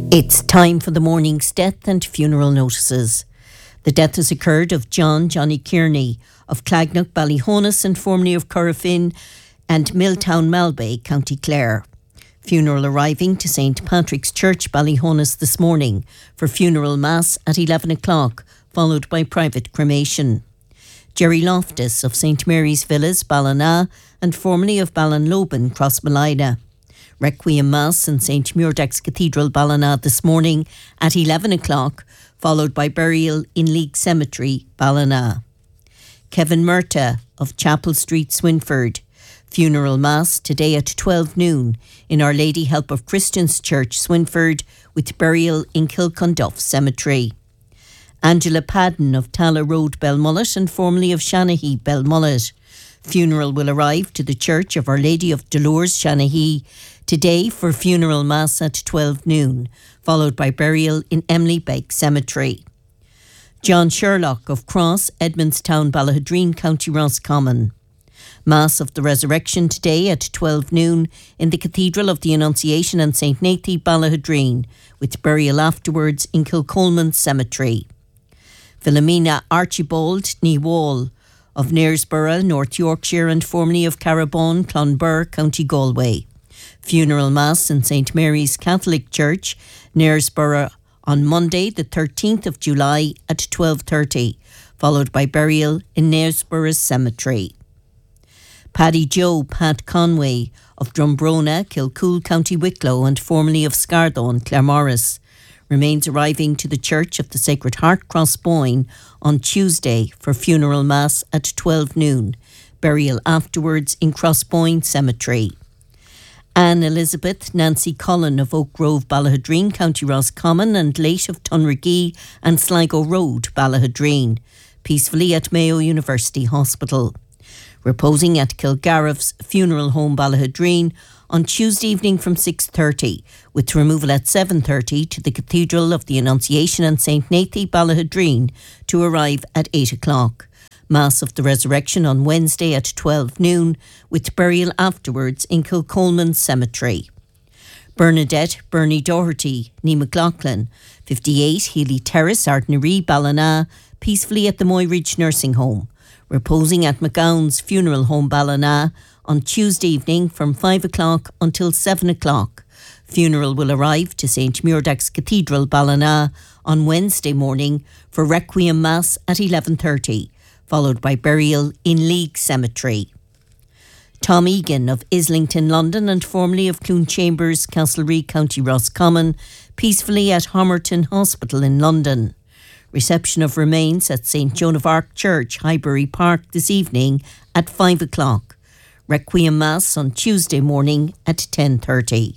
It's time for the morning's death and funeral notices. The death has occurred of Johnny Kearney of Clagnock, Ballyhonus, and formerly of Currafin and Milltown, Malbay, County Clare. Funeral arriving to St Patrick's Church, Ballyhonus this morning for funeral mass at 11 o'clock, followed by private cremation. Jerry Loftus of St Mary's Villas, Ballina, and formerly of Ballinloban, Crossmolina. Requiem Mass in St Muirdax Cathedral, Ballina this morning at 11 o'clock, followed by burial in League Cemetery, Ballina. Kevin Murta of Chapel Street, Swinford. Funeral Mass today at 12 noon in Our Lady Help of Christians Church, Swinford, with burial in Kilcunduff Cemetery. Angela Padden of Tala Road, Belmullet, and formerly of Shanahy, Belmullet. Funeral will arrive to the Church of Our Lady of Dolores, Shanahy, today for funeral mass at 12 noon, followed by burial in Emily Beck Cemetery. John Sherlock of Cross, Edmondstown, Ballahadreen, County Roscommon. Mass of the Resurrection today at 12 noon in the Cathedral of the Annunciation and St Nathy, Ballahadreen, with burial afterwards in Kilcolman Cemetery. Philomena Archibald Niewall of Knaresborough, North Yorkshire, and formerly of Carabon, Clonbur, County Galway. Funeral Mass in St Mary's Catholic Church, Knaresborough, on Monday the 13th of July at 12:30, followed by burial in Knaresborough Cemetery. Paddy Joe Pat Conway of Drumbrona, Kilcool, County Wicklow, and formerly of Scardone, Claremorris, remains arriving to the Church of the Sacred Heart, Crossboyne, on Tuesday for funeral mass at 12 noon, burial afterwards in Crossboyne Cemetery. Anne Elizabeth Nancy Cullen of Oak Grove, Ballahadreen, County Roscommon, and late of Tunragee and Sligo Road, Ballahadreen, peacefully at Mayo University Hospital. Reposing at Kilgariff's Funeral Home, Ballahadreen, on Tuesday evening from 6:30, with removal at 7:30 to the Cathedral of the Annunciation and St Nathy, Ballahadreen, to arrive at 8 o'clock. Mass of the Resurrection on Wednesday at 12 noon, with burial afterwards in Kilcolman Cemetery. Bernadette Bernie Doherty, Nee McLaughlin, 58 Healy Terrace, Ardnaree, Ballina, peacefully at the Moyridge Nursing Home. Reposing at McGowan's Funeral Home, Ballina, on Tuesday evening from 5 o'clock until 7 o'clock. Funeral will arrive to St Muirdax Cathedral, Ballina, on Wednesday morning for Requiem Mass at 11:30, followed by burial in League Cemetery. Tom Egan of Islington, London, and formerly of Clune Chambers, Castlereagh, County Roscommon, peacefully at Homerton Hospital in London. Reception of remains at St Joan of Arc Church, Highbury Park, this evening at 5 o'clock. Requiem Mass on Tuesday morning at 10:30.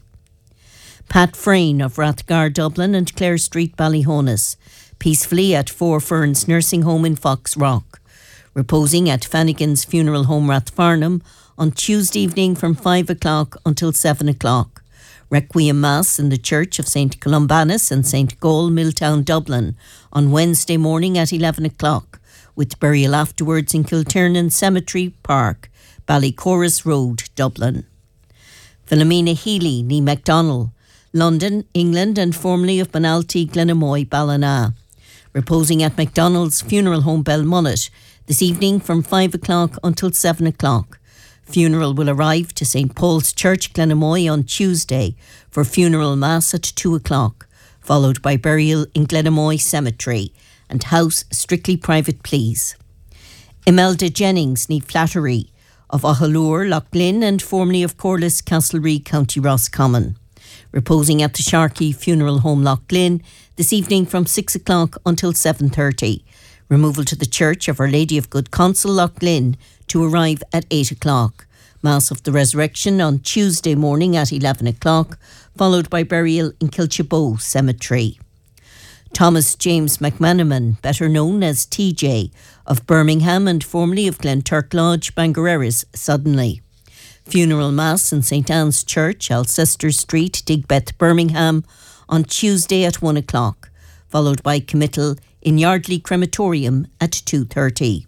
Pat Frayne of Rathgar, Dublin, and Clare Street, Ballyhonus, peacefully at Four Ferns Nursing Home in Fox Rock. Reposing at Fannigan's Funeral Home, Rathfarnham, on Tuesday evening from 5 o'clock until 7 o'clock. Requiem Mass in the Church of St Columbanus and St Gall, Milltown, Dublin, on Wednesday morning at 11 o'clock, with burial afterwards in Kilternan Cemetery Park, Ballycorus Road, Dublin. Philomena Healy, Nee MacDonald, London, England, and formerly of Benalty, Glenamoy, Ballina. Reposing at MacDonald's Funeral Home, Belmullet, this evening from 5 o'clock until 7 o'clock. Funeral will arrive to St Paul's Church, Glenamoy, on Tuesday for funeral mass at 2 o'clock, followed by burial in Glenamoy Cemetery, and house strictly private, please. Imelda Jennings, Nee Flattery, of Ahalur, Loughlin, and formerly of Corliss, Castlereagh, County Roscommon. Reposing at the Sharkey Funeral Home, Loughlin, this evening from 6 o'clock until 7:30. Removal to the Church of Our Lady of Good Counsel, Loughlin, to arrive at 8 o'clock. Mass of the Resurrection on Tuesday morning at 11 o'clock, followed by burial in Kilchabo Cemetery. Thomas James McManaman, better known as TJ, of Birmingham and formerly of Glenturk Lodge, Bangereris, suddenly. Funeral Mass in St Anne's Church, Alcester Street, Digbeth, Birmingham, on Tuesday at 1 o'clock, followed by committal in Yardley Crematorium at 2:30.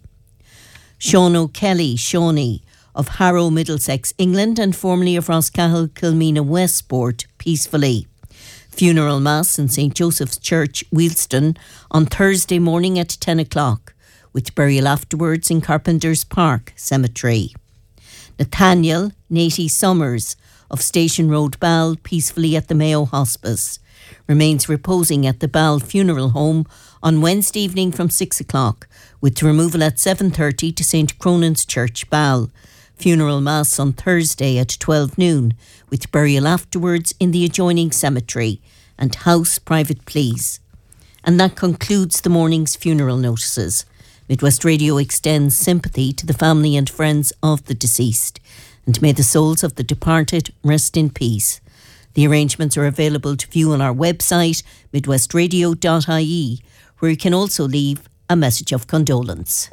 Sean O'Kelly, Shawnee, of Harrow, Middlesex, England, and formerly of Roscahill, Kilmena, Westport, peacefully. Funeral Mass in St. Joseph's Church, Wheelston, on Thursday morning at 10 o'clock, with burial afterwards in Carpenters Park Cemetery. Nathaniel Natey Summers of Station Road, Ball, peacefully at the Mayo Hospice, remains reposing at the Ball Funeral Home on Wednesday evening from 6 o'clock, with removal at 7:30 to St. Cronan's Church, Ball. Funeral Mass on Thursday at 12 noon, with burial afterwards in the adjoining cemetery, and house private please. And that concludes the morning's funeral notices. Midwest Radio extends sympathy to the family and friends of the deceased, and may the souls of the departed rest in peace. The arrangements are available to view on our website, midwestradio.ie, where you can also leave a message of condolence.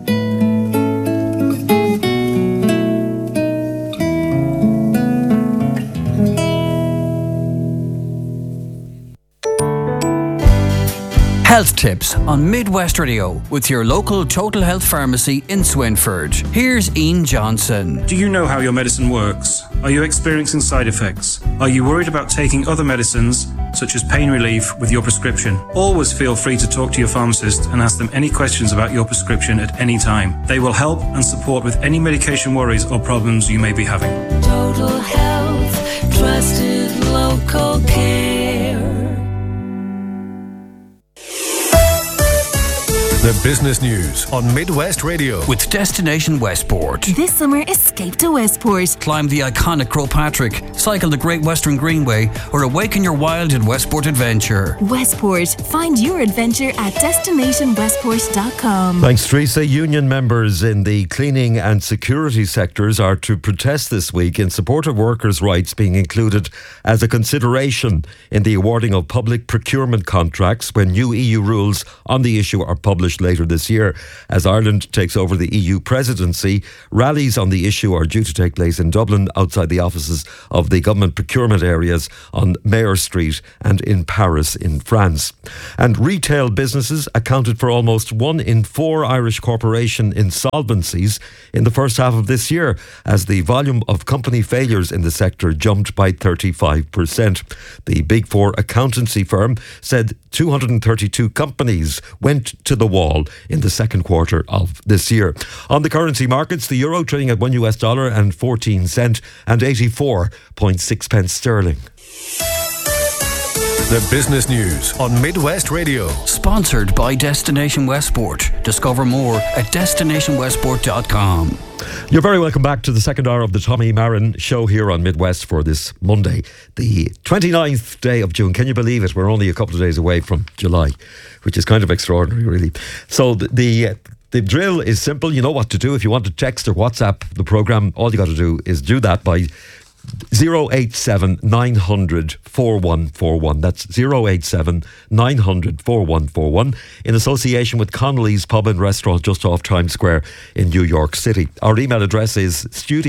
Health tips on Midwest Radio with your local Total Health Pharmacy in Swinford. Here's Ian Johnson. Do you know how your medicine works? Are you experiencing side effects? Are you worried about taking other medicines, such as pain relief, with your prescription? Always feel free to talk to your pharmacist and ask them any questions about your prescription at any time. They will help and support with any medication worries or problems you may be having. Total Health, trusted local care. The business news on Midwest Radio With Destination Westport. This summer, escape to Westport. Climb the iconic Croagh Patrick, cycle the Great Western Greenway, or awaken your wild in Westport Adventure. Westport. Find your adventure at destinationwestport.com. Thanks, Teresa. Union members in the cleaning and security sectors are to protest this week in support of workers' rights being included as a consideration in the awarding of public procurement contracts when new EU rules on the issue are published later this year. As Ireland takes over the EU presidency, rallies on the issue are due to take place in Dublin outside the offices of the government procurement areas on Mayor Street and in Paris in France. And retail businesses accounted for almost 1 in 4 Irish corporation insolvencies in the first half of this year, as the volume of company failures in the sector jumped by 35%. The Big Four accountancy firm said 232 companies went to the wall in the second quarter of this year. On the currency markets, the euro trading at $1 and 14 cent and 84.6 pence sterling. The business news on Midwest Radio. Sponsored by Destination Westport. Discover more at destinationwestport.com. You're very welcome back to the second hour of the Tommy Marin show here on Midwest for this Monday, the 29th day of June. Can you believe it? We're only a couple of days away from July, which is kind of extraordinary, really. So the drill is simple. You know what to do. If you want to text or WhatsApp the programme, all you got to do is do that by 087 900 4141. That's 087 900 4141 in association with Connolly's Pub and Restaurant just off Times Square in New York City. Our email address is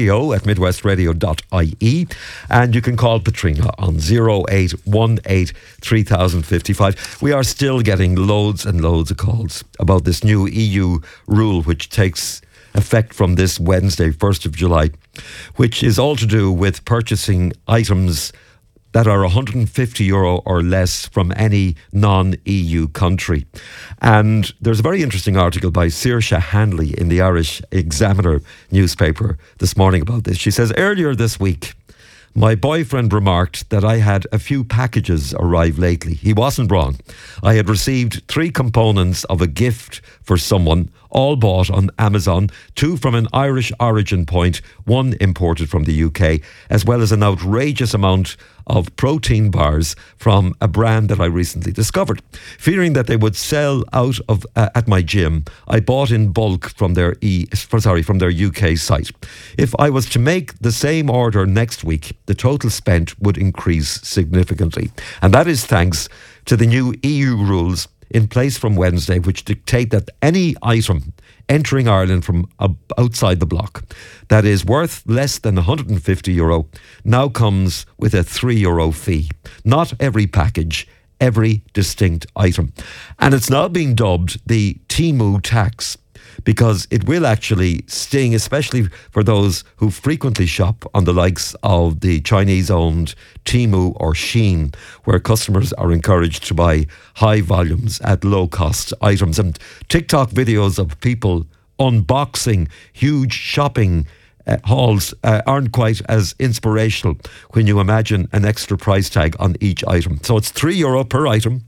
studio@midwestradio.ie, and you can call Patrina on 0818 3055. We are still getting loads and loads of calls about this new EU rule which takes effect from this Wednesday, 1st of July, which is all to do with purchasing items that are €150 or less from any non-EU country. And there's a very interesting article by Saoirse Hanley in the Irish Examiner newspaper this morning about this. She says, earlier this week, my boyfriend remarked that I had a few packages arrive lately. He wasn't wrong. I had received 3 components of a gift for someone, all bought on Amazon, 2 from an Irish origin point, 1 imported from the UK, as well as an outrageous amount of protein bars from a brand that I recently discovered. Fearing that they would sell out of at my gym, I bought in bulk from their from their UK site. If I was to make the same order next week, the total spent would increase significantly. And that is thanks to the new EU rules in place from Wednesday, which dictate that any item entering Ireland from outside the bloc that is worth less than €150 now comes with a €3 fee. Not every package, every distinct item. And it's now being dubbed the Temu tax, because it will actually sting, especially for those who frequently shop on the likes of the Chinese-owned Temu or Shein, where customers are encouraged to buy high volumes at low-cost items. And TikTok videos of people unboxing huge shopping hauls aren't quite as inspirational when you imagine an extra price tag on each item. So it's €3 per item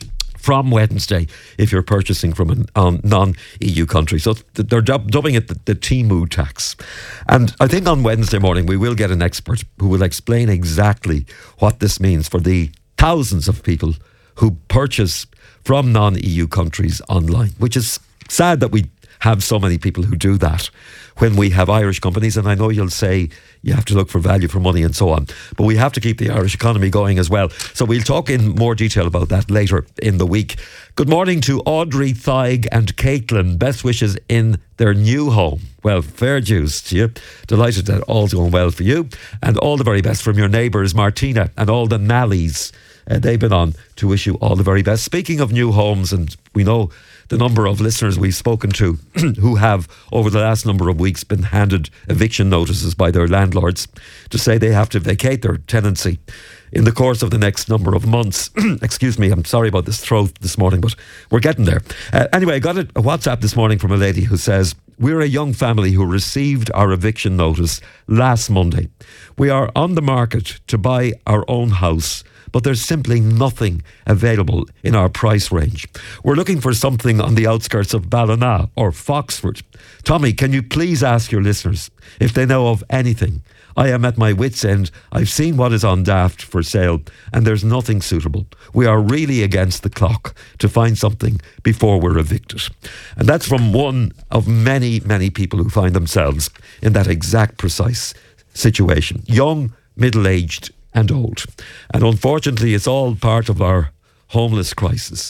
from Wednesday if you're purchasing from a non-EU country. So they're dubbing it the Temu tax. And I think on Wednesday morning we will get an expert who will explain exactly what this means for the thousands of people who purchase from non-EU countries online, which is sad that we have so many people who do that when we have Irish companies. And I know you'll say you have to look for value for money and so on, but we have to keep the Irish economy going as well. So we'll talk in more detail about that later in the week. Good morning to Audrey, Thaig and Caitlin. Best wishes in their new home. Well, fair dues to you. Delighted that all's going well for you. And all the very best from your neighbours, Martina, and all the Nallies. They've been on to wish you all the very best. Speaking of new homes, and we know the number of listeners we've spoken to who have, over the last number of weeks, been handed eviction notices by their landlords to say they have to vacate their tenancy in the course of the next number of months. Excuse me, I'm sorry about this throat this morning, but we're getting there. Anyway, I got a WhatsApp this morning from a lady who says, we're a young family who received our eviction notice last Monday. We are on the market to buy our own house, but there's simply nothing available in our price range. We're looking for something on the outskirts of Ballina or Foxford. Tommy, can you please ask your listeners if they know of anything? I am at my wit's end. I've seen what is on Daft for sale and there's nothing suitable. We are really against the clock to find something before we're evicted. And that's from one of many, many people who find themselves in that exact precise situation. Young, middle-aged and old. And unfortunately, it's all part of our homeless crisis.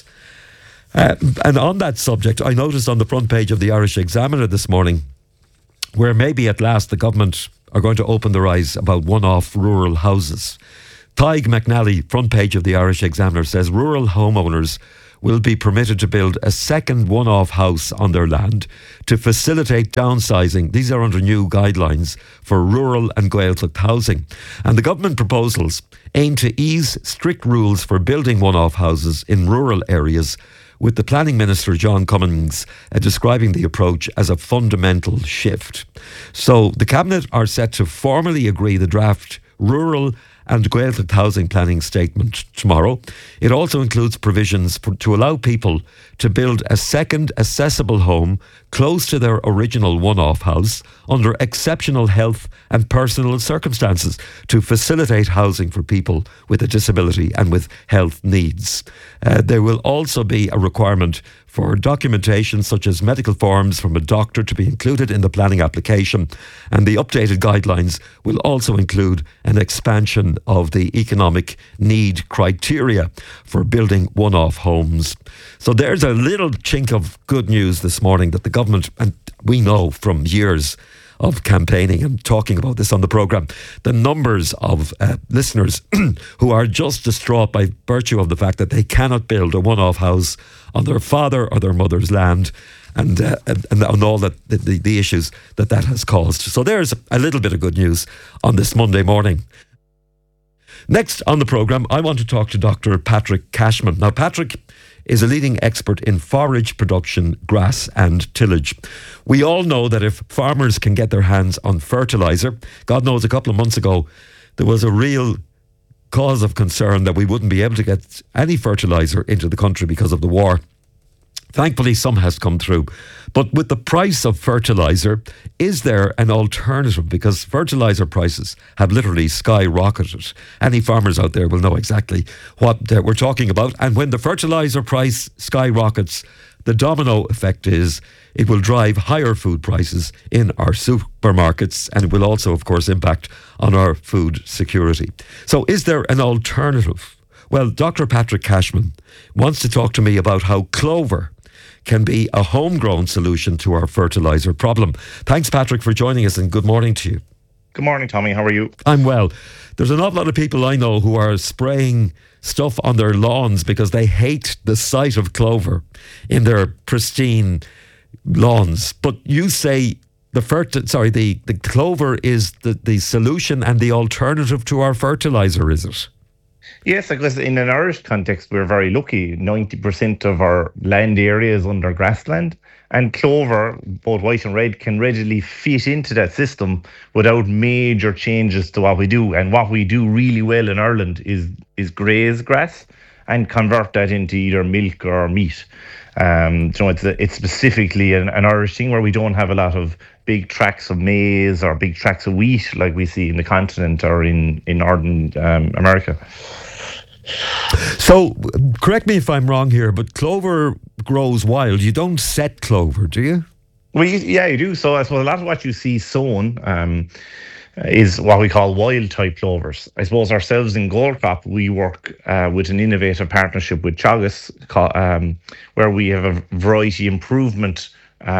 And on that subject, I noticed on the front page of the Irish Examiner this morning, where maybe at last the government are going to open their eyes about one-off rural houses. Thaig McNally, front page of the Irish Examiner, says rural homeowners will be permitted to build a second one-off house on their land to facilitate downsizing. These are under new guidelines for rural and Gaeltacht housing. And the government proposals aim to ease strict rules for building one-off houses in rural areas, with the Planning Minister, John Cummings, describing the approach as a fundamental shift. So the Cabinet are set to formally agree the draft rural and Gaeltacht housing planning statement tomorrow. It also includes provisions to allow people to build a second accessible home close to their original one-off house under exceptional health and personal circumstances to facilitate housing for people with a disability and with health needs. There will also be a requirement for documentation such as medical forms from a doctor to be included in the planning application, and the updated guidelines will also include an expansion of the economic need criteria for building one-off homes. So there's a little chink of good news this morning that the government, and we know from years of campaigning and talking about this on the programme, the numbers of listeners who are just distraught by virtue of the fact that they cannot build a one-off house on their father or their mother's land, and all that the issues that has caused. So there's a little bit of good news on this Monday morning. Next on the programme, I want to talk to Dr. Patrick Cashman. Now, Patrick is a leading expert in forage production, grass and tillage. We all know that if farmers can get their hands on fertiliser, God knows a couple of months ago there was a real cause of concern that we wouldn't be able to get any fertiliser into the country because of the war. Thankfully, some has come through. But with the price of fertiliser, is there an alternative? Because fertiliser prices have literally skyrocketed. Any farmers out there will know exactly what we're talking about. And when the fertiliser price skyrockets, the domino effect is it will drive higher food prices in our supermarkets, and it will also, of course, impact on our food security. So is there an alternative? Well, Dr. Patrick Cashman wants to talk to me about how clover can be a homegrown solution to our fertiliser problem. Thanks, Patrick, for joining us, and good morning to you. Good morning, Tommy. How are you? I'm well. There's an awful lot of people I know who are spraying stuff on their lawns because they hate the sight of clover in their pristine lawns. But you say the clover is the solution and the alternative to our fertiliser, is it? Yes, because in an Irish context, we're very lucky. 90% of our land area is under grassland, and clover, both white and red, can readily fit into that system without major changes to what we do. And what we do really well in Ireland is graze grass and convert that into either milk or meat. It's specifically an Irish thing where we don't have a lot of big tracts of maize or big tracts of wheat like we see in the continent or in northern America. So, correct me if I'm wrong here, but clover grows wild. You don't set clover, do you? Well, you do. So I suppose a lot of what you see sown is what we call wild type clovers. I suppose ourselves in Goldcrop, we work with an innovative partnership with Teagasc, where we have a variety improvement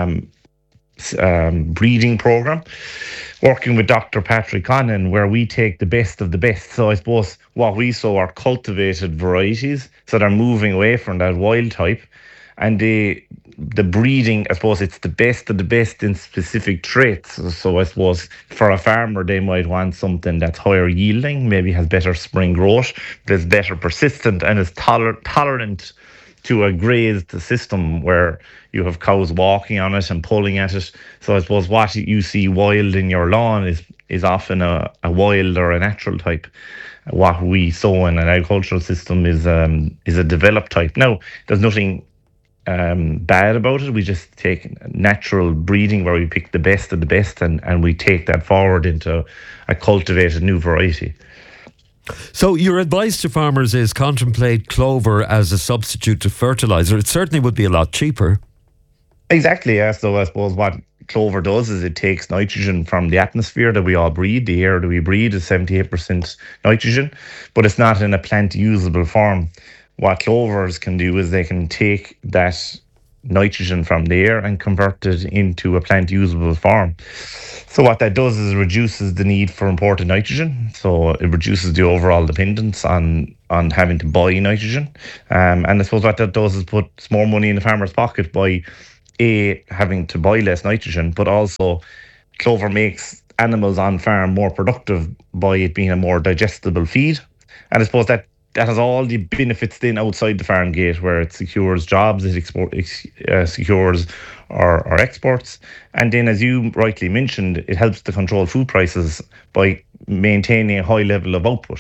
breeding program, working with Dr. Patrick Connan, where we take the best of the best. So I suppose what we sow are cultivated varieties, so they're moving away from that wild type. And the breeding, I suppose it's the best of the best in specific traits. So I suppose for a farmer, they might want something that's higher yielding, maybe has better spring growth, that's better persistent, and is tolerant to a grazed system where you have cows walking on it and pulling at it. So I suppose what you see wild in your lawn is often a wild or a natural type. What we sow in an agricultural system is a developed type. Now, there's nothing bad about it. We just take natural breeding where we pick the best of the best and we take that forward into a cultivated new variety. So your advice to farmers is contemplate clover as a substitute to fertiliser. It certainly would be a lot cheaper. Exactly, yeah. So I suppose what clover does is it takes nitrogen from the atmosphere that we all breathe. The air that we breathe is 78% nitrogen, but it's not in a plant usable form. What clovers can do is they can take that nitrogen from the air and convert it into a plant usable form. So what that does is reduces the need for imported nitrogen. So it reduces the overall dependence on having to buy nitrogen. And I suppose what that does is puts more money in the farmer's pocket by having to buy less nitrogen, but also clover makes animals on farm more productive by it being a more digestible feed. And I suppose that has all the benefits then outside the farm gate, where it secures jobs, it secures our exports. And then, as you rightly mentioned, it helps to control food prices by maintaining a high level of output.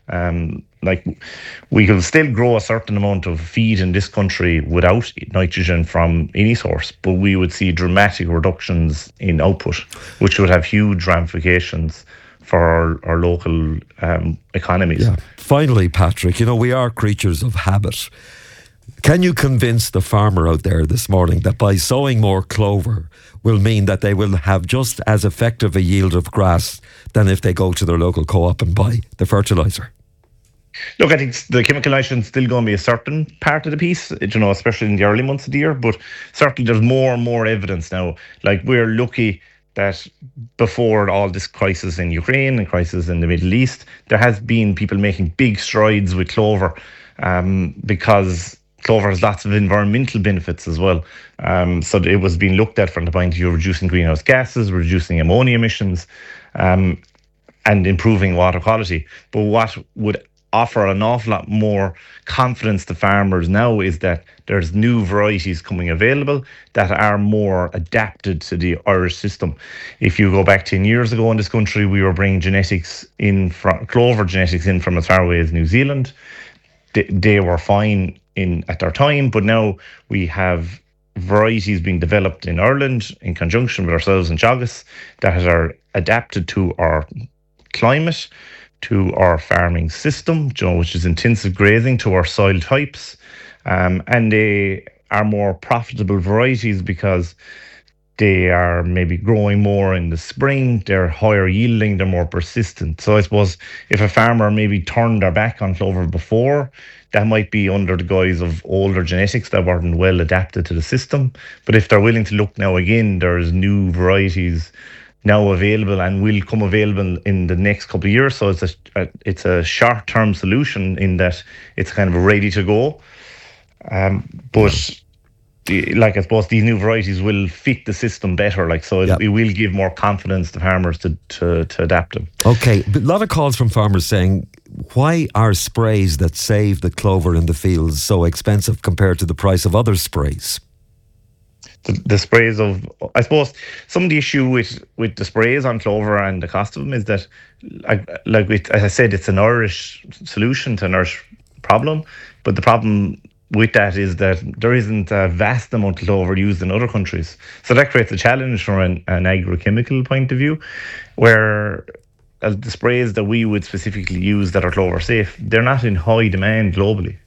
We can still grow a certain amount of feed in this country without nitrogen from any source, but we would see dramatic reductions in output, which would have huge ramifications for our local economies. Yeah. Finally, Patrick, we are creatures of habit. Can you convince the farmer out there this morning that by sowing more clover will mean that they will have just as effective a yield of grass than if they go to their local co-op and buy the fertiliser? Look, I think the chemical nitrogen is still going to be a certain part of the piece, especially in the early months of the year, but certainly there's more and more evidence now. Like, we're lucky that before all this crisis in Ukraine and crisis in the Middle East, there has been people making big strides with clover because clover has lots of environmental benefits as well. So it was being looked at from the point of view of reducing greenhouse gases, reducing ammonia emissions, and improving water quality. But what would offer an awful lot more confidence to farmers now is that there's new varieties coming available that are more adapted to the Irish system. If you go back 10 years ago in this country, we were bringing clover genetics in from as far away as New Zealand. They were fine at their time, but now we have varieties being developed in Ireland in conjunction with ourselves and Teagasc that are adapted to our climate, to our farming system, which is intensive grazing, to our soil types, and they are more profitable varieties because they are maybe growing more in the spring, they're higher yielding, they're more persistent. So I suppose if a farmer maybe turned their back on clover before, that might be under the guise of older genetics that weren't well adapted to the system. But if they're willing to look now again, there's new varieties now available and will come available in the next couple of years. So it's a short-term solution in that it's kind of ready to go. But like I suppose these new varieties will fit the system better. Like so, it will give more confidence to farmers to adapt them. Okay, but a lot of calls from farmers saying, why are sprays that save the clover in the fields so expensive compared to the price of other sprays? The sprays of, I suppose, some of the issue with the sprays on clover and the cost of them is that, as I said, it's an Irish solution to an Irish problem, but the problem with that is that there isn't a vast amount of clover used in other countries. So that creates a challenge from an agrochemical point of view, where the sprays that we would specifically use that are clover safe, they're not in high demand globally.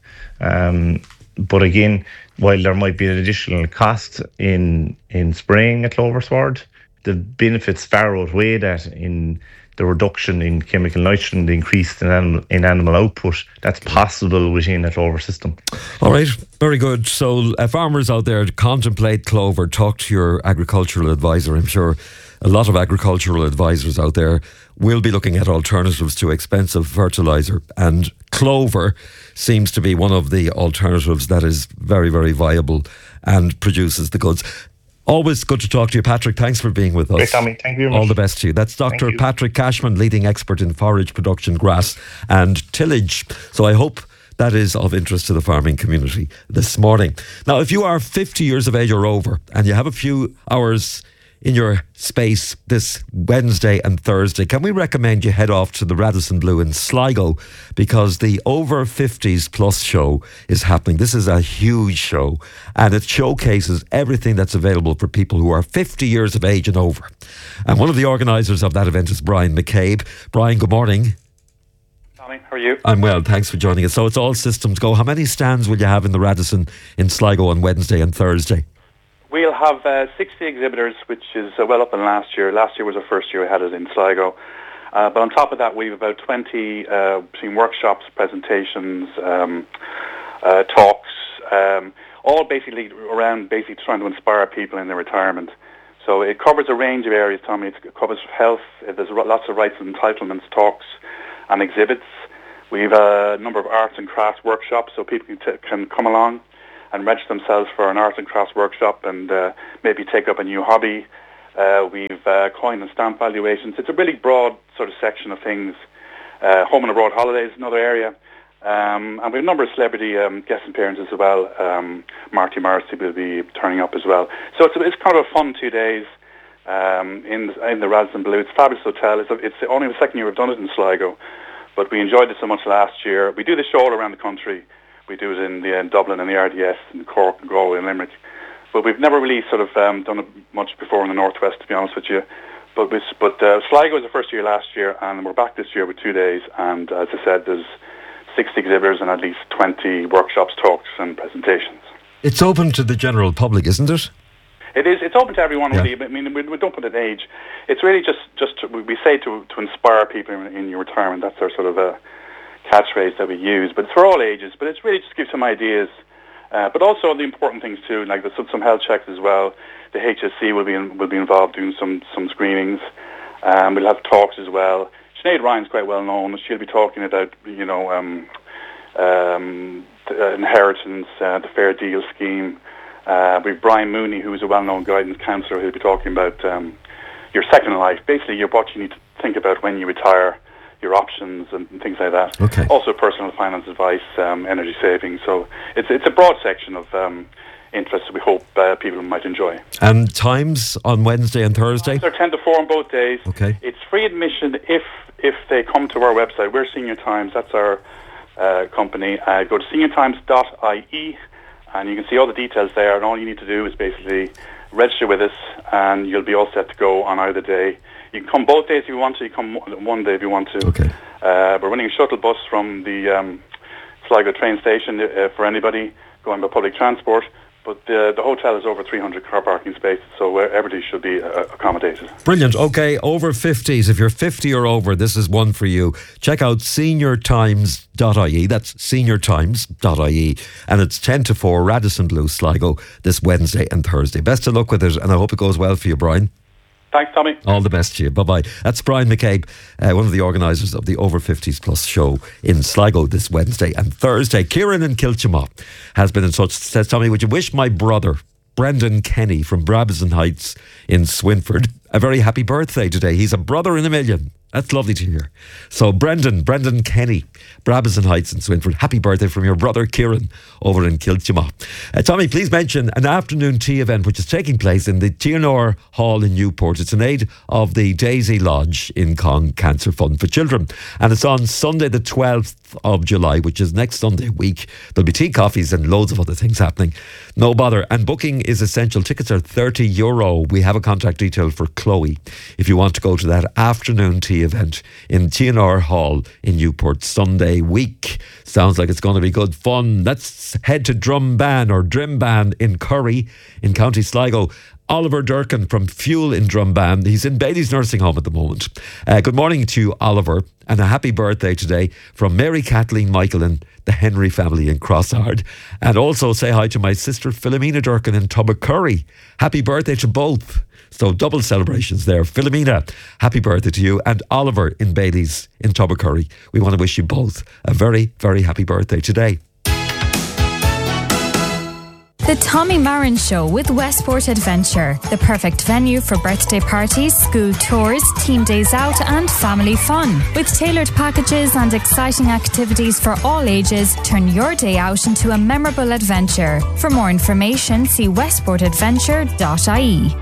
But again, while there might be an additional cost in spraying a clover sward, the benefits far outweigh that in the reduction in chemical nitrogen, the increase in animal output that's possible within a clover system. All right, very good. So farmers out there, contemplate clover, talk to your agricultural advisor. I'm sure a lot of agricultural advisors out there will be looking at alternatives to expensive fertiliser, and clover seems to be one of the alternatives that is very, very viable and produces the goods. Always good to talk to you, Patrick. Thanks for being with us. Great, Tommy. Thank you very much. All the best to you. That's Dr. Patrick Cashman, leading expert in forage production, grass and tillage. So I hope that is of interest to the farming community this morning. Now, if you are 50 years of age or over and you have a few hours in your space this Wednesday and Thursday, can we recommend you head off to the Radisson Blu in Sligo, because the Over 50s Plus show is happening. This is a huge show, and it showcases everything that's available for people who are 50 years of age and over. And one of the organisers of that event is Brian McCabe. Brian, good morning. Tommy, how are you? I'm well, thanks for joining us. So it's all systems go. How many stands will you have in the Radisson in Sligo on Wednesday and Thursday? We'll have 60 exhibitors, which is well up in last year. Last year was our first year we had it in Sligo. But on top of that, we have about 20 between workshops, presentations, talks, all basically around trying to inspire people in their retirement. So it covers a range of areas, Tommy. It covers health. There's lots of rights and entitlements, talks and exhibits. We have a number of arts and crafts workshops, so people can come along and register themselves for an art and crafts workshop and maybe take up a new hobby. We've coin and stamp valuations. It's a really broad sort of section of things. Home and abroad holidays, another area. And we have a number of celebrity guest appearances as well. Marty Morrissey will be turning up as well. So it's kind of a fun 2 days in the Radisson Blu. It's a fabulous hotel. It's only the second year we've done it in Sligo, but we enjoyed it so much last year. We do this show all around the country. We do it in Dublin and the RDS, in Cork and Galway and Limerick. But we've never really sort of done it much before in the Northwest, to be honest with you. But Sligo was the first year last year, and we're back this year with 2 days. And as I said, there's 60 exhibitors and at least 20 workshops, talks and presentations. It's open to the general public, isn't it? It is. It's open to everyone, really. I mean, we don't put an age. It's really we say to inspire people in your retirement. That's our sort of a catchphrase that we use. But it's for all ages. But it's really just to give some ideas. But also the important things too, like there's some health checks as well. The HSC will be involved doing some screenings. We'll have talks as well. Sinead Ryan's quite well known. She'll be talking about the inheritance, the Fair Deal scheme. We've Brian Mooney, who is a well-known guidance counsellor, who'll be talking about your second life. Basically, what you need to think about when you retire, your options and things like that. Okay. Also personal finance advice, energy savings. So it's a broad section of interests we hope people might enjoy. And times on Wednesday and Thursday? They're 10 to 4 on both days. Okay. It's free admission if they come to our website. We're Senior Times. That's our company. Go to seniortimes.ie and you can see all the details there, and all you need to do is basically register with us and you'll be all set to go on either day. You can come both days if you want to. You come one day if you want to. Okay. We're running a shuttle bus from the Sligo train station for anybody going by public transport. But the hotel is over 300 car parking spaces, so everybody should be accommodated. Brilliant. Okay, over 50s. If you're 50 or over, this is one for you. Check out seniortimes.ie. That's seniortimes.ie. And it's 10 to 4, Radisson Blu, Sligo, this Wednesday and Thursday. Best of luck with it, and I hope it goes well for you, Brian. Thanks, Tommy. All the best to you. Bye-bye. That's Brian McCabe, one of the organisers of the Over 50s Plus show in Sligo this Wednesday and Thursday. Kieran in Kiltimagh has been in touch. Says, Tommy, would you wish my brother Brendan Kenny from Brabazon Heights in Swinford. A very happy birthday today. He's a brother in a million. That's lovely to hear. So Brendan Kenny, Brabazon Heights in Swinford. Happy birthday from your brother Kieran over in Kiltimagh. Tommy, please mention an afternoon tea event which is taking place in the TNR Hall in Newport. It's in aid of the Daisy Lodge in Cong Cancer Fund for Children. And it's on Sunday the 12th of July, which is next Sunday week. There'll be tea, coffees and loads of other things happening. No bother. And booking is essential. Tickets are €30. We have a contact detail for Chloe if you want to go to that afternoon tea event in TNR Hall in Newport Sunday week. Sounds like it's going to be good fun. Let's head to Drimban in Curry in County Sligo. Oliver Durkin from Fuel in Drumban. He's in Bailey's nursing home at the moment. Good morning to you, Oliver, and a happy birthday today from Mary Kathleen Michael and the Henry family in Crosshard. And also say hi to my sister Philomena Durkin in Tubbercurry. Happy birthday to both. So double celebrations there. Philomena, happy birthday to you. And Oliver in Bailey's in Tubbercurry. We want to wish you both a very, very happy birthday today. The Tommy Marin Show with Westport Adventure, the perfect venue for birthday parties, school tours, team days out and family fun. With tailored packages and exciting activities for all ages, turn your day out into a memorable adventure. For more information, see westportadventure.ie.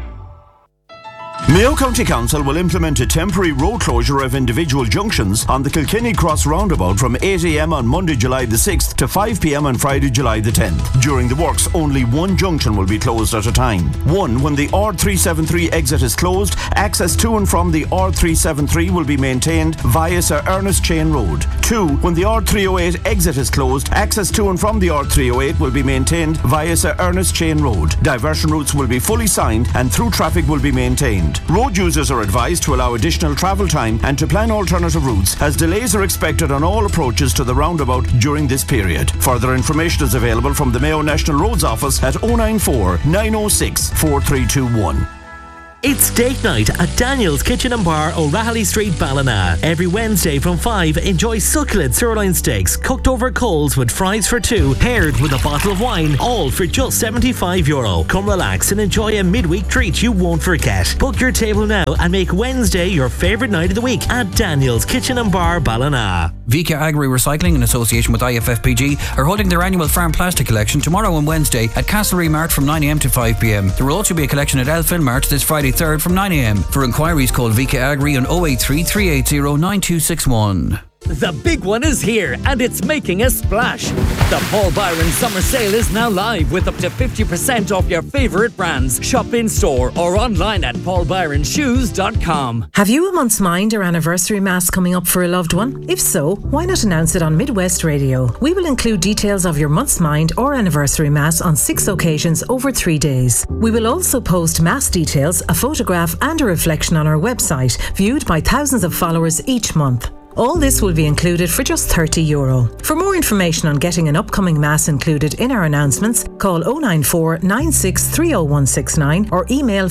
Mayo County Council will implement a temporary road closure of individual junctions on the Kilkenny Cross roundabout from 8 a.m. on Monday, July the 6th to 5 p.m. on Friday, July the 10th. During the works, only one junction will be closed at a time. 1. When the R373 exit is closed, access to and from the R373 will be maintained via Sir Ernest Chain Road. 2. When the R308 exit is closed, access to and from the R308 will be maintained via Sir Ernest Chain Road. Diversion routes will be fully signed and through traffic will be maintained. Road users are advised to allow additional travel time and to plan alternative routes, as delays are expected on all approaches to the roundabout during this period. Further information is available from the Mayo National Roads Office at 094 906 4321. It's date night at Daniel's Kitchen and Bar, O'Rahilly Street, Ballina. Every Wednesday from 5, enjoy succulent sirloin steaks cooked over coals with fries for two, paired with a bottle of wine, all for just €75. Come relax and enjoy a midweek treat you won't forget. Book your table now and make Wednesday your favourite night of the week at Daniel's Kitchen and Bar, Ballina. Vika Agri Recycling, in association with IFFPG, are holding their annual farm plastic collection tomorrow and Wednesday at Castlereagh Mart from 9 a.m. to 5 p.m. There will also be a collection at Elfin Mart this Friday 3rd from 9 a.m. For inquiries, call Vika Agri on 083 380 9261. The big one is here and it's making a splash. The Paul Byron Summer Sale is now live with up to 50% off your favourite brands. Shop in store or online at paulbyronshoes.com. Have you a month's mind or anniversary mass coming up for a loved one? If so, why not announce it on Midwest Radio? We will include details of your month's mind or anniversary mass on 6 occasions over 3 days. We will also post mass details, a photograph and a reflection on our website, viewed by thousands of followers each month. All this will be included for just €30. For more information on getting an upcoming mass included in our announcements, call 094 96 30169 or email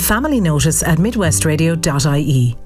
familynotice@midwestradio.ie.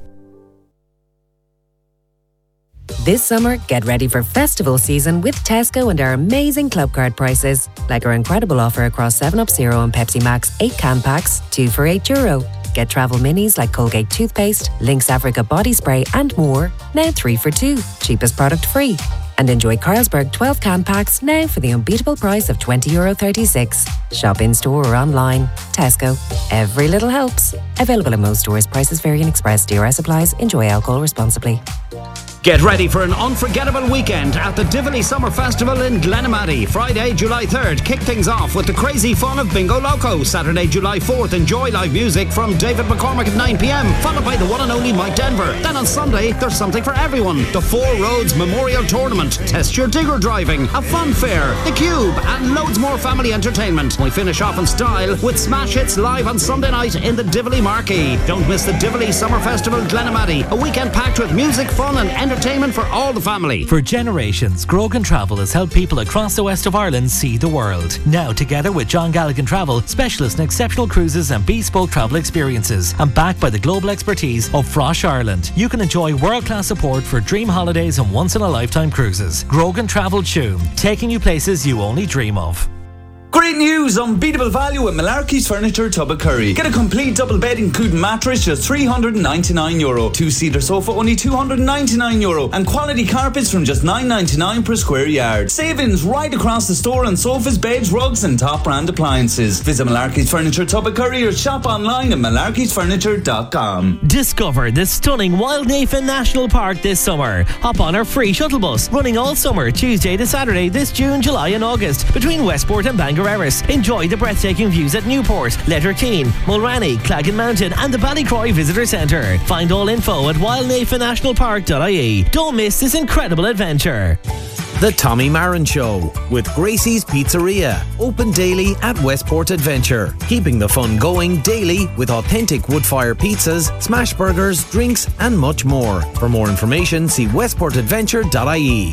This summer, get ready for festival season with Tesco and our amazing club card prices. Like our incredible offer across 7up Zero and Pepsi Max 8-can packs, 2 for €8. Get travel minis like Colgate toothpaste, Lynx Africa body spray and more, now 3 for €2. Cheapest product free. And enjoy Carlsberg 12-can packs now for the unbeatable price of €20.36. Shop in store or online. Tesco. Every little helps. Available in most stores. Prices vary in Express. DRS applies. Enjoy alcohol responsibly. Get ready for an unforgettable weekend at the Tivoli Summer Festival in Glenamaddy. Friday, July 3rd, kick things off with the crazy fun of Bingo Loco. Saturday, July 4th, enjoy live music from David McCormick at 9 p.m, followed by the one and only Mike Denver. Then on Sunday, there's something for everyone. The Four Roads Memorial Tournament, test your digger driving, a fun fair, the Cube, and loads more family entertainment. We finish off in style with Smash Hits live on Sunday night in the Tivoli Marquee. Don't miss the Tivoli Summer Festival Glenamaddy, a weekend packed with music, fun and entertainment for all the family. For generations, Grogan Travel has helped people across the west of Ireland see the world. Now, together with John Galligan Travel, specialists in exceptional cruises and bespoke travel experiences, and backed by the global expertise of Frosh Ireland, you can enjoy world-class support for dream holidays and once-in-a-lifetime cruises. Grogan Travel Tuam, taking you places you only dream of. Great news! Unbeatable value at Malarkey's Furniture, Tubbercurry. Get a complete double bed including mattress just €399. Two-seater sofa only €299. And quality carpets from just $9.99 per square yard. Savings right across the store on sofas, beds, rugs and top brand appliances. Visit Malarkey's Furniture, Tubbercurry or shop online at malarkeysfurniture.com. Discover the stunning Wildnafen National Park this summer. Hop on our free shuttle bus running all summer, Tuesday to Saturday this June, July and August between Westport and Bangor. Enjoy the breathtaking views at Newport, Letterkeene, Mulranny, Claggan Mountain and the Ballycroy Visitor Centre. Find all info at wildnafennationalpark.ie. Don't miss this incredible adventure. The Tommy Marin Show with Gracie's Pizzeria. Open daily at Westport Adventure. Keeping the fun going daily with authentic wood-fire pizzas, smash burgers, drinks and much more. For more information, see westportadventure.ie.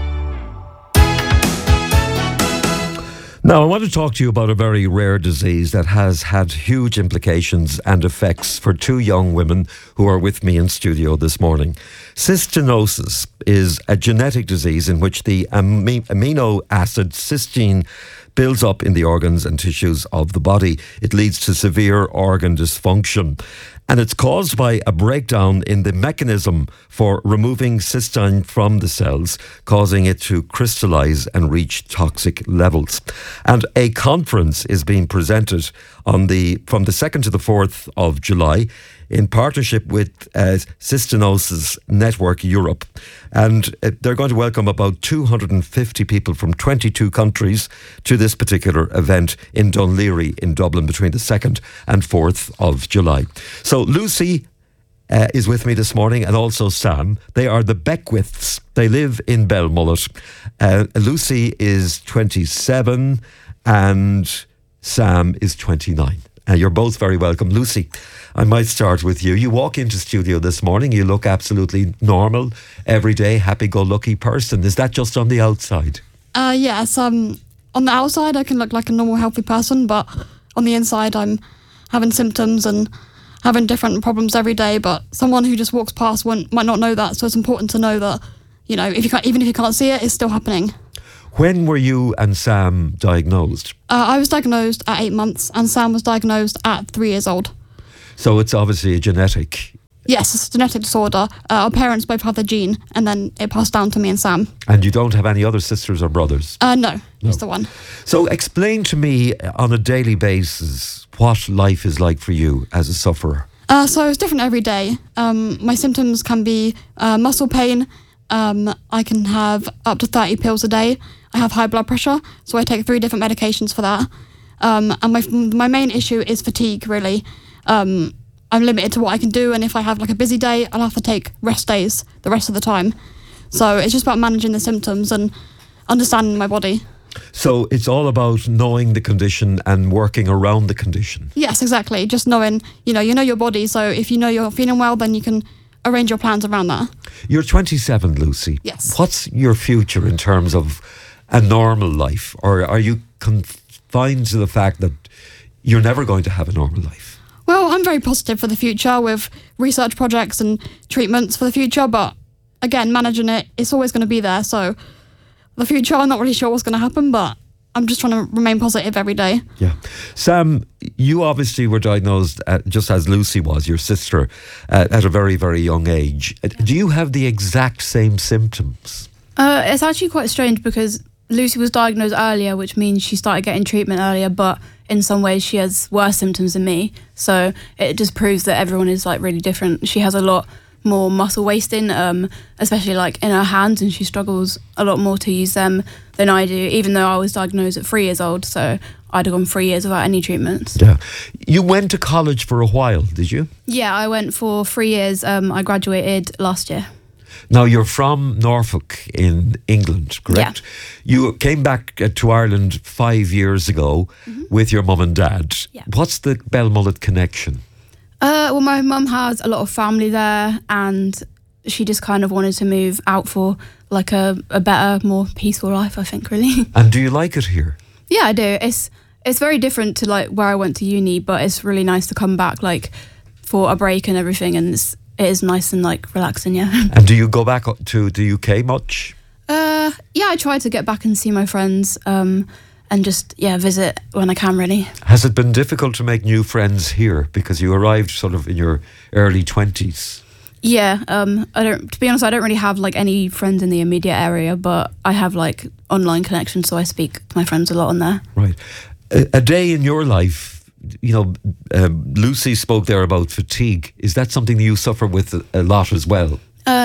Now, I want to talk to you about a very rare disease that has had huge implications and effects for two young women who are with me in studio this morning. Cystinosis is a genetic disease in which the amino acid cysteine builds up in the organs and tissues of the body. It leads to severe organ dysfunction. And it's caused by a breakdown in the mechanism for removing cysteine from the cells, causing it to crystallize and reach toxic levels. And a conference is being presented from the 2nd to the 4th of July in partnership with Cystinosis Network Europe. And they're going to welcome about 250 people from 22 countries to this particular event in Dunleary in Dublin between the 2nd and 4th of July. So Lucy is with me this morning and also Sam. They are the Beckwiths. They live in Belmullet. Lucy is 27 and Sam is 29. You're both very welcome. Lucy, I might start with you. You walk into studio this morning, you look absolutely normal, everyday, happy-go-lucky person. Is that just on the outside? Yes. On the outside, I can look like a normal, healthy person, but on the inside, I'm having symptoms and having different problems every day. But someone who just walks past might not know that, so it's important to know that, even if you can't see it, it's still happening. When were you and Sam diagnosed? I was diagnosed at 8 months and Sam was diagnosed at 3 years old. So it's obviously a genetic... Yes, it's a genetic disorder. Our parents both have the gene and then it passed down to me and Sam. And you don't have any other sisters or brothers? No, just the one. So explain to me on a daily basis what life is like for you as a sufferer. So it's different every day. My symptoms can be muscle pain. I can have up to 30 pills a day. I have high blood pressure, so I take 3 different medications for that. And my main issue is fatigue, really. I'm limited to what I can do, and if I have like a busy day, I'll have to take rest days the rest of the time. So it's just about managing the symptoms and understanding my body. So it's all about knowing the condition and working around the condition. Yes, exactly. Just knowing, you know your body, so if you know you're feeling well, then you can arrange your plans around that. You're 27, Lucy. Yes. What's your future in terms of a normal life? Or are you confined to the fact that you're never going to have a normal life? Well, I'm very positive for the future with research projects and treatments for the future, but again, managing it's always going to be there. So the future, I'm not really sure what's going to happen, but I'm just trying to remain positive every day. Yeah. Sam, you obviously were diagnosed, just as Lucy was, your sister, at a very, very young age. Do you have the exact same symptoms? It's actually quite strange because Lucy was diagnosed earlier, which means she started getting treatment earlier, but in some ways she has worse symptoms than me. So it just proves that everyone is like really different. She has a lot more muscle wasting, especially like in her hands, and she struggles a lot more to use them than I do, even though I was diagnosed at 3 years old, so I'd have gone 3 years without any treatments. Yeah. You went to college for a while, did you? Yeah, I went for 3 years. I graduated last year. Now, you're from Norfolk in England, correct? Yeah. You came back to Ireland 5 years ago with your mum and dad. Yeah. What's the Belmullet connection? Well, my mum has a lot of family there, and she just kind of wanted to move out for like a better, more peaceful life, I think, really. And do you like it here? Yeah, I do. It's very different to like where I went to uni, but it's really nice to come back like for a break and everything, and it is nice and like relaxing, yeah. And do you go back to the UK much? Yeah, I try to get back and see my friends, and just visit when I can. Really. Has it been difficult to make new friends here because you arrived sort of in your early 20s? Yeah, to be honest, I don't really have like any friends in the immediate area, but I have like online connections, so I speak to my friends a lot on there. Right. A day in your life, Lucy spoke there about fatigue. Is that something that you suffer with a lot as well?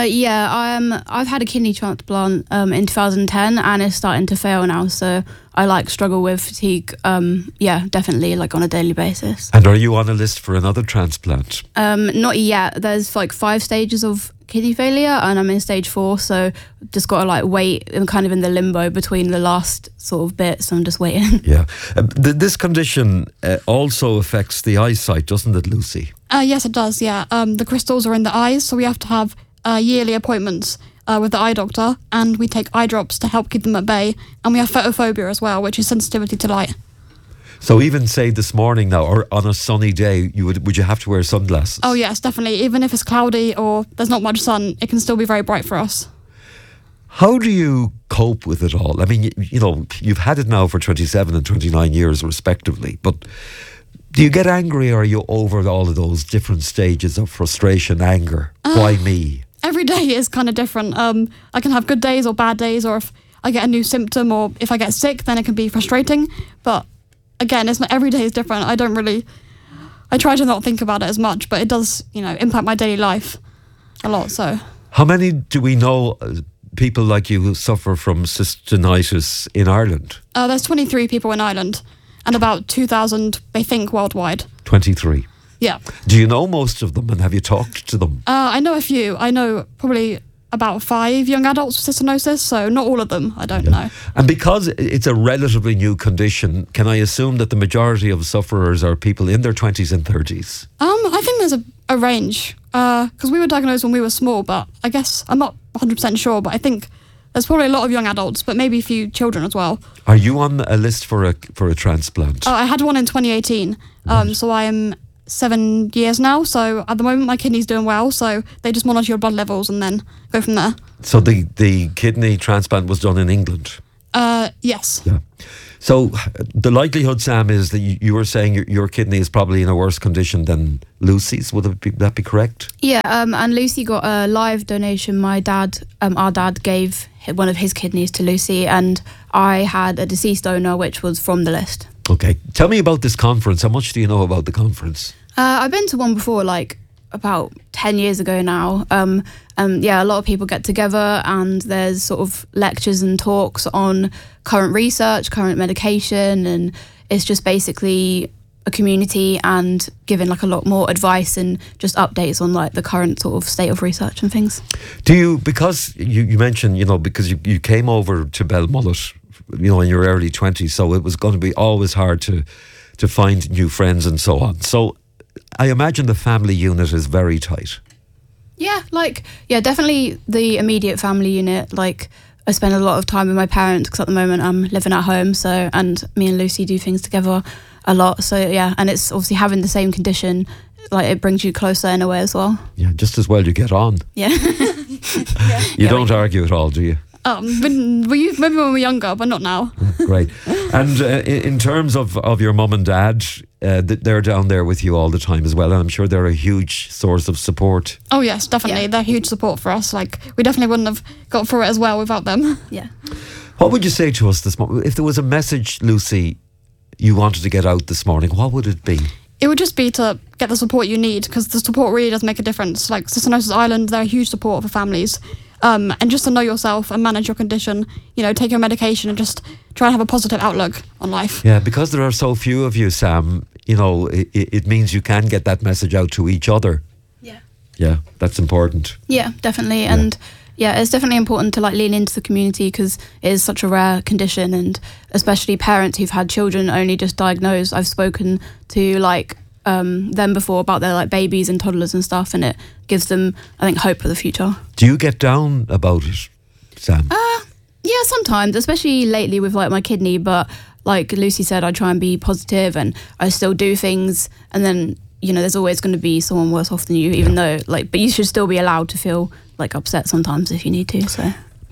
I've had a kidney transplant in 2010, and it's starting to fail now, so I struggle with fatigue. Definitely, like on a daily basis. And are you on a list for another transplant? Not yet. There's like 5 stages of kidney failure, and I'm in stage 4, so just got to wait. I'm kind of in the limbo between the last sort of bit, so I'm just waiting. Yeah. This condition also affects the eyesight, doesn't it, Lucy? Yes, it does. Yeah. The crystals are in the eyes, so we have to have yearly appointments with the eye doctor, and we take eye drops to help keep them at bay, and we have photophobia as well, which is sensitivity to light. So even say this morning now, or on a sunny day, would you have to wear sunglasses? Oh yes, definitely. Even if it's cloudy or there's not much sun, it can still be very bright for us. How do you cope with it all? I mean, you've had it now for 27 and 29 years respectively, but do you get angry, or are you over all of those different stages of frustration, anger? Why me? Every day is kind of different. I can have good days or bad days, or if I get a new symptom, or if I get sick, then it can be frustrating. But again, it's not, every day is different. I try to not think about it as much, but it does, impact my daily life a lot. So, how many do we know people like you who suffer from cystinitis in Ireland? There's 23 people in Ireland, and about 2,000, they think, worldwide. 23. Yeah. Do you know most of them, and have you talked to them? I know a few. I know probably about 5 young adults with cystinosis, so not all of them, I don't know. And because it's a relatively new condition, can I assume that the majority of sufferers are people in their 20s and 30s? I think there's a range, because we were diagnosed when we were small, but I guess, I'm not 100% sure, but I think there's probably a lot of young adults, but maybe a few children as well. Are you on a list for a transplant? I had one in 2018, so I am 7 years now, so at the moment my kidney's doing well, so they just monitor your blood levels and then go from there. So the kidney transplant was done in England? Yes. Yeah. So the likelihood, Sam, is that you were saying your kidney is probably in a worse condition than Lucy's. Would that be correct? Yeah, and Lucy got a live donation. My dad, our dad, gave one of his kidneys to Lucy, and I had a deceased donor, which was from the list. Okay. Tell me about this conference. How much do you know about the conference? I've been to one before, about 10 years ago now. A lot of people get together, and there's sort of lectures and talks on current research, current medication, and it's just basically a community and giving a lot more advice and just updates on the current sort of state of research and things. Do you, because you mentioned, because you came over to Belmullet, in your early 20s, so it was going to be always hard to find new friends and so on. So I imagine the family unit is very tight. Yeah, definitely the immediate family unit. I spend a lot of time with my parents because at the moment I'm living at home. So, and me and Lucy do things together a lot. So yeah, and it's obviously having the same condition, it brings you closer in a way as well. Yeah, just as well you get on. Yeah. You don't argue at all, do you? Maybe when we were younger, but not now. Great. And in terms of your mum and dad, they're down there with you all the time as well, and I'm sure they're a huge source of support. Oh yes, definitely. Yeah. They're huge support for us. We definitely wouldn't have got through it as well without them. Yeah. What would you say to us this morning? If there was a message, Lucy, you wanted to get out this morning, what would it be? It would just be to get the support you need, because the support really does make a difference. Cystinosis Ireland, they're a huge support for families. And just to know yourself and manage your condition, take your medication and just try and have a positive outlook on life. Yeah, because there are so few of you, Sam, it means you can get that message out to each other. Yeah. Yeah, that's important. Yeah, definitely. Yeah. And yeah, it's definitely important to lean into the community because it is such a rare condition, and especially parents who've had children only just diagnosed. I've spoken to them before about their babies and toddlers and stuff, and it gives them, I think, hope for the future. Do you get down about it, Sam? Yeah, sometimes, especially lately with my kidney, but like Lucy said, I try and be positive and I still do things, and then there's always going to be someone worse off than you, even though but you should still be allowed to feel upset sometimes if you need to. So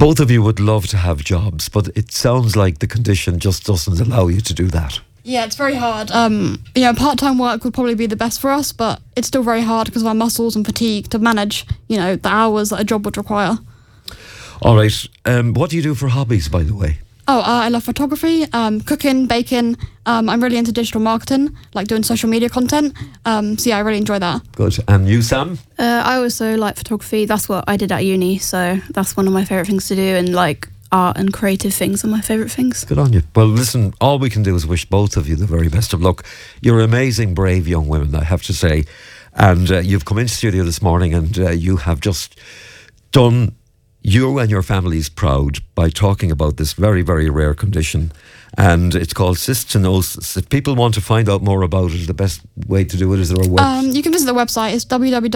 Both of you would love to have jobs, but it sounds like the condition just doesn't allow you to do that. Yeah, it's very hard. Part-time work would probably be the best for us, but it's still very hard because of our muscles and fatigue to manage, the hours that a job would require. All right. What do you do for hobbies, by the way? I love photography, cooking, baking. I'm really into digital marketing, like doing social media content. I really enjoy that. Good. And you, Sam? I also like photography. That's what I did at uni, so that's one of my favourite things to do, and like art and creative things are my favourite things. Good on you. Well, listen, all we can do is wish both of you the very best of luck. You're amazing, brave young women, I have to say. And you've come into studio this morning and you have just done you and your families proud by talking about this very, very rare condition. And it's called cystinosis. If people want to find out more about it, the best way to do it is there a website? You can visit the website. It's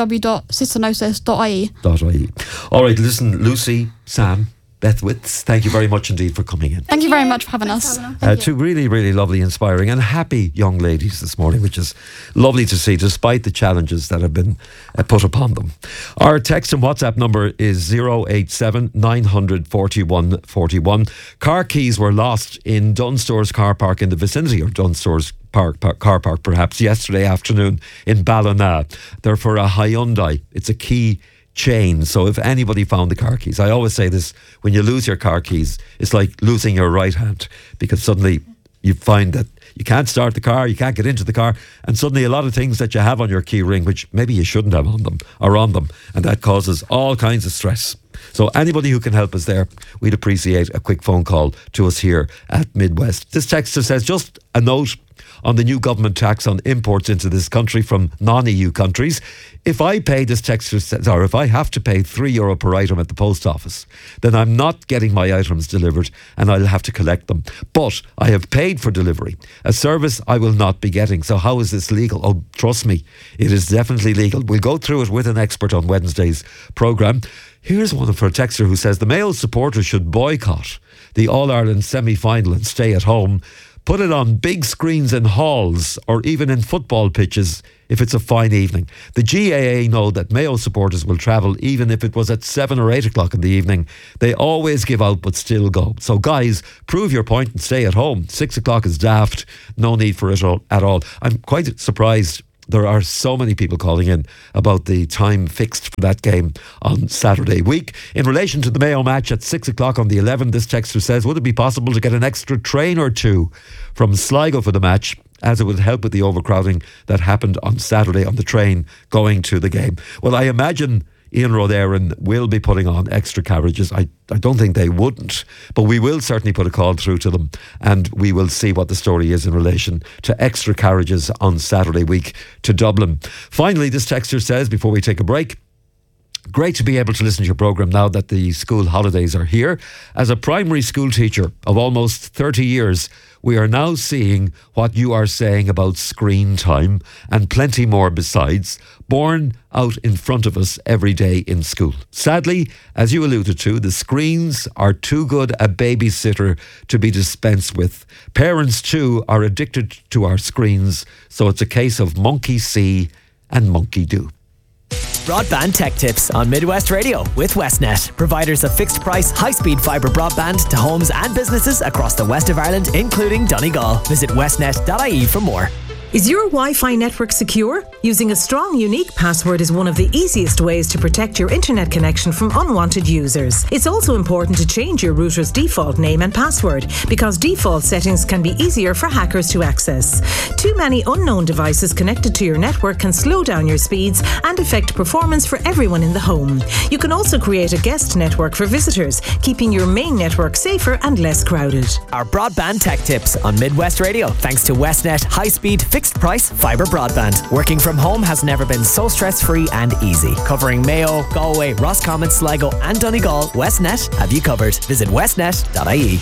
www.cystinosis.ie. All right, listen, Lucy, Sam, Beth Witz, thank you very much indeed for coming in. Thank you very much for having us. Two really, really lovely, inspiring and happy young ladies this morning, which is lovely to see despite the challenges that have been put upon them. Our text and WhatsApp number is 087 900 41 41. Car keys were lost in Dunstores car park in the vicinity of Dunstores car park perhaps yesterday afternoon in Ballina. They're for a Hyundai. It's a key chain, so if anybody found the car keys, I always say this, when you lose your car keys, it's like losing your right hand, because suddenly you find that you can't start the car, you can't get into the car, and suddenly a lot of things that you have on your key ring, which maybe you shouldn't have on them, are on them, and that causes all kinds of stress. So anybody who can help us there, we'd appreciate a quick phone call to us here at Midwest. This texter says, just a note on the new government tax on imports into this country from non-EU countries. If I pay, this texter says, or if I have to pay €3 per item at the post office, then I'm not getting my items delivered and I'll have to collect them. But I have paid for delivery, a service I will not be getting. So how is this legal? Oh, trust me, it is definitely legal. We'll go through it with an expert on Wednesday's programme. Here's one for a texter who says the Mayo supporters should boycott the All-Ireland semi-final and stay at home. Put it on big screens in halls or even in football pitches if it's a fine evening. The GAA know that Mayo supporters will travel even if it was at 7 or 8 o'clock in the evening. They always give out but still go. So guys, prove your point and stay at home. 6 o'clock is daft. No need for it at all. I'm quite surprised there are so many people calling in about the time fixed for that game on Saturday week. In relation to the Mayo match at 6 o'clock on the 11th, this texter says, would it be possible to get an extra train or two from Sligo for the match, as it would help with the overcrowding that happened on Saturday on the train going to the game? Well, I imagine Ian Rodarin will be putting on extra carriages. I don't think they wouldn't, but we will certainly put a call through to them and we will see what the story is in relation to extra carriages on Saturday week to Dublin. Finally, this texter says, before we take a break, great to be able to listen to your programme now that the school holidays are here. As a primary school teacher of almost 30 years, we are now seeing what you are saying about screen time and plenty more besides, borne out in front of us every day in school. Sadly, as you alluded to, the screens are too good a babysitter to be dispensed with. Parents too are addicted to our screens, so it's a case of monkey see and monkey do. Broadband Tech Tips on Midwest Radio with Westnet, providers of fixed price, high-speed fibre broadband to homes and businesses across the west of Ireland, including Donegal. Visit westnet.ie for more. Is your Wi-Fi network secure? Using a strong, unique password is one of the easiest ways to protect your internet connection from unwanted users. It's also important to change your router's default name and password, because default settings can be easier for hackers to access. Too many unknown devices connected to your network can slow down your speeds and affect performance for everyone in the home. You can also create a guest network for visitors, keeping your main network safer and less crowded. Our Broadband Tech Tips on Midwest Radio, thanks to Westnet high-speed fixed price fibre broadband. Working from home has never been so stress-free and easy. Covering Mayo, Galway, Roscommon, Sligo and Donegal, Westnet have you covered. Visit westnet.ie.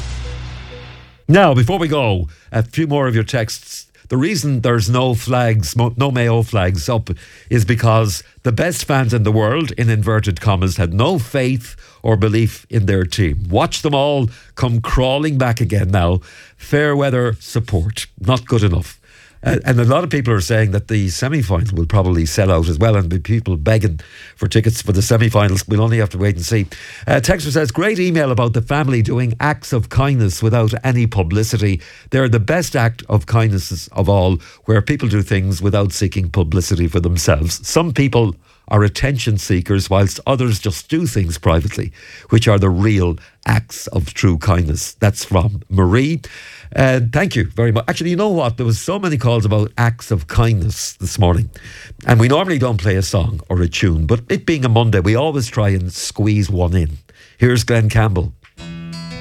Now, before we go, a few more of your texts. The reason there's no flags, no Mayo flags up, is because the best fans in the world, in inverted commas, had no faith or belief in their team. Watch them all come crawling back again now. Fair weather support, not good enough. And a lot of people are saying that the semi-final will probably sell out as well, and be people begging for tickets for the semi-finals. We'll only have to wait and see. Texter says, great email about the family doing acts of kindness without any publicity. They're the best act of kindness of all, where people do things without seeking publicity for themselves. Some people are attention seekers, whilst others just do things privately, which are the real acts of true kindness. That's from Marie. Thank you very much. Actually, you know what? There was so many calls about acts of kindness this morning. And we normally don't play a song or a tune, but it being a Monday, we always try and squeeze one in. Here's Glenn Campbell.